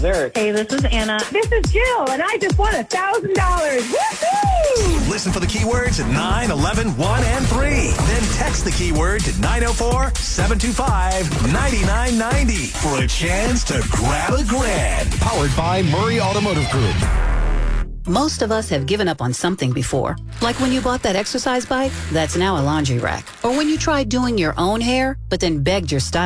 Eric. Hey, this is Anna. This is Jill, and I just won $1,000. Woohoo! Listen for the keywords at 9, 11, 1, and 3. Then text the keyword to 904-725-9990 for a chance to grab a grand. Powered by Murray Automotive Group. Most of us have given up on something before. Like when you bought that exercise bike that's now a laundry rack. Or when you tried doing your own hair, but then begged your stylist